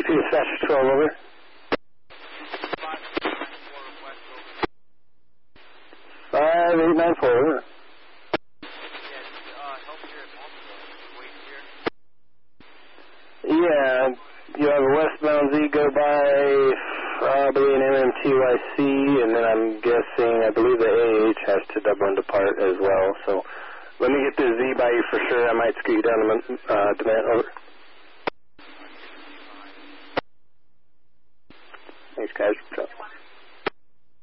Dispatcher 12, over. 5894, over. Yeah, you have a westbound Z go by probably an MMTYC, and then I'm guessing, I believe the AH has to double and depart as well. So let me get this Z by you for sure. I might scoot you down to demand, over. Thanks, guys.